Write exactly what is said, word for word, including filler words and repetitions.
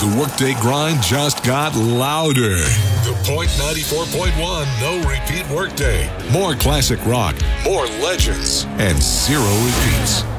The Workday Grind just got louder. The Point ninety-four point one No Repeat Workday. More classic rock, more legends, and zero repeats.